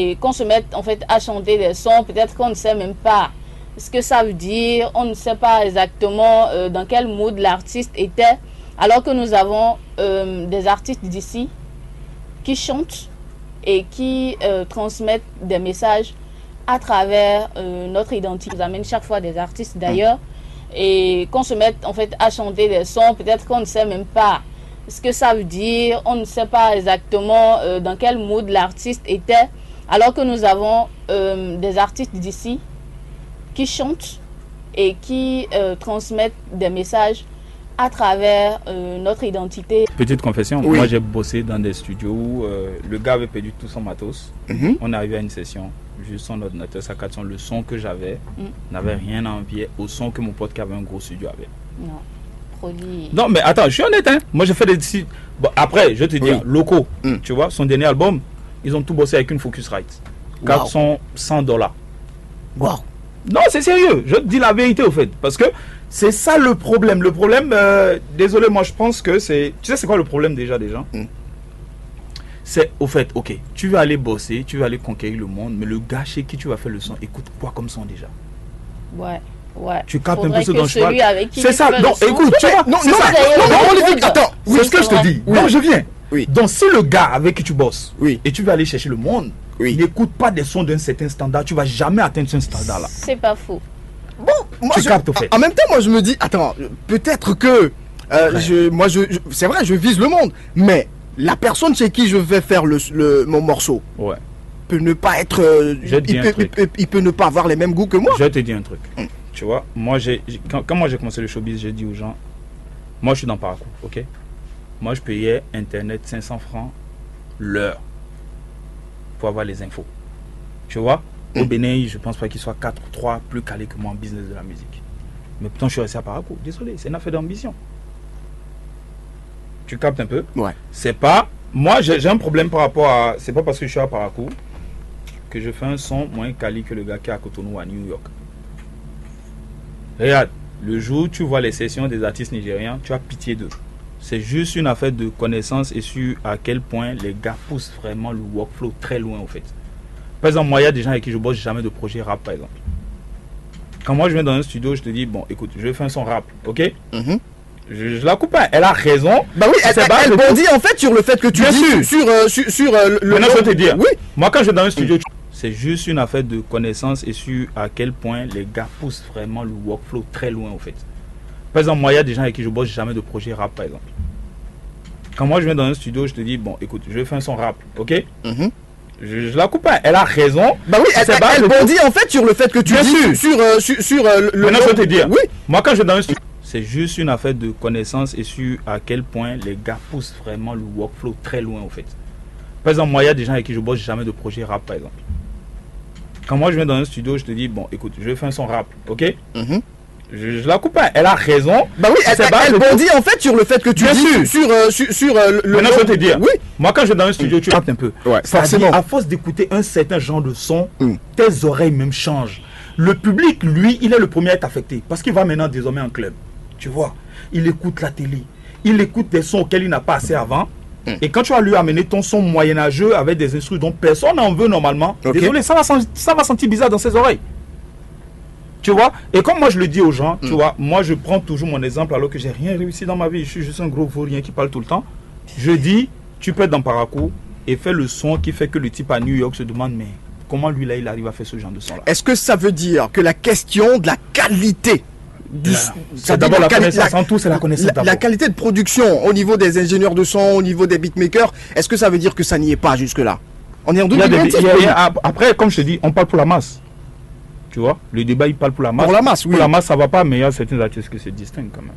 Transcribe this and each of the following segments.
et qu'on se mette en fait à chanter des sons, peut-être qu'on ne sait même pas ce que ça veut dire, on ne sait pas exactement dans quel mood l'artiste était, alors que nous avons des artistes d'ici qui chantent et qui transmettent des messages à travers notre identité. Nous amène chaque fois des artistes d'ailleurs, et qu'on se mette en fait à chanter des sons, peut-être qu'on ne sait même pas ce que ça veut dire, on ne sait pas exactement dans quel mood l'artiste était, alors que nous avons des artistes d'ici qui chantent et qui transmettent des messages à travers notre identité. Petite confession, moi j'ai bossé dans des studios où le gars avait perdu tout son matos. On est arrivé à une session, juste son ordinateur, sa carte son, le son que j'avais n'avait rien à envier au son que mon pote qui avait un gros studio avait. Non. Produit. Non mais attends, je suis honnête, hein. Moi j'ai fait des... Bon, après, je te dis, locaux, tu vois, son dernier album, ils ont tout bossé avec une Focusrite. 400 $. Wow. Non, c'est sérieux, je te dis la vérité au fait, parce que c'est ça le problème. Le problème, désolé, moi je pense que c'est... Tu sais c'est quoi le problème déjà des gens? C'est au fait, ok, tu vas aller bosser, tu vas aller conquérir le monde, mais le gars chez qui tu vas faire le son, écoute quoi comme son déjà? Ouais. Tu captes un peu ce dont je parle. C'est ça, non, écoute, tu vois, non, attends, c'est ce que je te dis. Non, je viens. Oui. Donc, si le gars avec qui tu bosses, et tu vas aller chercher le monde, n'écoute pas des sons d'un certain standard, tu vas jamais atteindre ce standard-là. C'est pas faux. Bon, moi, tu captes au fait. En même temps, moi je me dis, attends, peut-être que c'est vrai, je vise le monde, mais la personne chez qui je vais faire mon morceau peut ne pas être, il peut ne pas avoir les mêmes goûts que moi. Je vais te dire un truc. Tu vois, moi quand moi j'ai commencé le showbiz, j'ai dit aux gens, moi je suis dans Parakou, ok? Moi je payais internet 500 francs l'heure pour avoir les infos. Tu vois, au Bénin, je pense pas qu'il soit 4 ou 3 plus calés que moi en business de la musique. Mais pourtant je suis resté à Parakou. Désolé, c'est une affaire d'ambition. Tu captes un peu? Ouais. C'est pas... Moi j'ai un problème par rapport à... C'est pas parce que je suis à Parakou que je fais un son moins quali que le gars qui est à Cotonou à New York. Regarde, le jour où tu vois les sessions des artistes nigériens, tu as pitié d'eux. C'est juste une affaire de connaissance et sur à quel point les gars poussent vraiment le workflow très loin au fait. Par exemple, moi il y a des gens avec qui je bosse jamais de projet rap par exemple. Quand moi je viens dans un studio, je te dis, bon écoute, je vais faire un son rap, ok? Je la coupe pas, elle a raison. Bah oui, elle bondit en fait sur le fait que tu dis sur le... Maintenant je vais te dire, oui. Moi quand je vais dans un studio, c'est juste une affaire de connaissance et sur à quel point les gars poussent vraiment le workflow très loin au fait. Par exemple, moi il y a des gens avec qui je bosse jamais de projet rap par exemple. Quand moi je viens dans un studio, je te dis, bon écoute, je vais faire un son rap, ok? Je la coupe pas, elle a raison. Bah oui, elle bondit en fait sur le fait que tu dis sur le... Maintenant je vais te dire, oui. Moi quand je vais dans un studio, c'est juste une affaire de connaissance et sur à quel point les gars poussent vraiment le workflow très loin au fait. Par exemple, moi il y a des gens avec qui je bosse jamais de projet rap par exemple. Quand moi je viens dans un studio, je te dis, bon écoute, je vais faire un son rap, ok? Je la coupe pas, elle a raison. Bah oui, elle bondit en fait sur le fait que tu dis sur le... Maintenant je vais te dire, moi quand je vais dans un studio, tu captes un peu. Forcément. À force d'écouter un certain genre de son, tes oreilles même changent. Le public, lui, il est le premier à être affecté parce qu'il va maintenant désormais en club. Tu vois, il écoute la télé, il écoute des sons auxquels il n'a pas assez avant. Et quand tu vas lui amener ton son moyenâgeux avec des instruments dont personne n'en veut normalement, désolé, ça va sentir bizarre dans ses oreilles. Tu vois, et comme moi je le dis aux gens, tu vois, moi je prends toujours mon exemple alors que j'ai rien réussi dans ma vie, je suis juste un gros vaurien qui parle tout le temps. Je dis, tu peux être dans Parakou et faire le son qui fait que le type à New York se demande, mais comment lui là il arrive à faire ce genre de son là? Est-ce que ça veut dire que la question de la qualité c'est d'abord la connaissance, en tout c'est la connaissance la qualité de production au niveau des ingénieurs de son, au niveau des beatmakers, est-ce que ça veut dire que ça n'y est pas jusque là? On est en 2020. Après comme je te dis, on parle pour la masse. Tu vois, le débat il parle pour la masse. Pour la masse, oui. Pour la masse ça va pas, mais il y a certains artistes qui se distinguent quand même.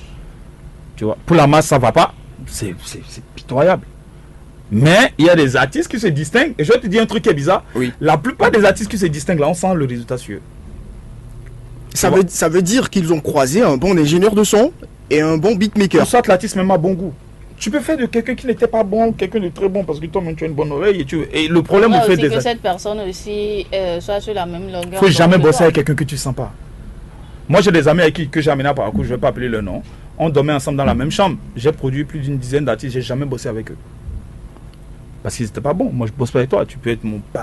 Tu vois, pour la masse ça va pas, c'est pitoyable. Mais il y a des artistes qui se distinguent, et je vais te dire un truc qui est bizarre. La plupart des artistes qui se distinguent là, on sent le résultat sur eux. Ça veut dire qu'ils ont croisé un bon ingénieur de son et un bon beatmaker. Ou soit l'artiste même a bon goût. Tu peux faire de quelqu'un qui n'était pas bon, quelqu'un de très bon parce que toi-même tu as une bonne oreille et le problème au fait que cette personne aussi soit sur la même longueur. Faut jamais bosser avec quelqu'un que tu sens pas. Moi j'ai des amis avec qui que j'ai amené à Parakou, je vais pas appeler leur nom. On dormait ensemble dans la même chambre. J'ai produit plus d'une dizaine d'artistes, j'ai jamais bossé avec eux. Parce qu'ils n'étaient pas bons. Moi je bosse pas avec toi, tu peux être mon